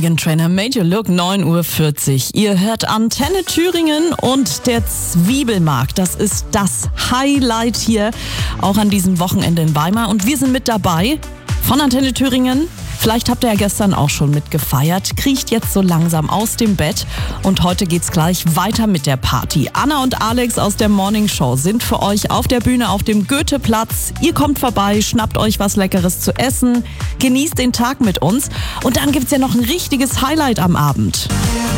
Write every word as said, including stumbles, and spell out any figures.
Megan Trainor, Made You Look, neun Uhr vierzig. Ihr hört Antenne Thüringen und der Zwiebelmarkt. Das ist das Highlight hier, auch an diesem Wochenende in Weimar. Und wir sind mit dabei von Antenne Thüringen. Vielleicht habt ihr ja gestern auch schon mitgefeiert, kriecht jetzt so langsam aus dem Bett und heute geht's gleich weiter mit der Party. Anna und Alex aus der Morning Show sind für euch auf der Bühne auf dem Goetheplatz. Ihr kommt vorbei, schnappt euch was Leckeres zu essen, genießt den Tag mit uns und dann gibt's ja noch ein richtiges Highlight am Abend.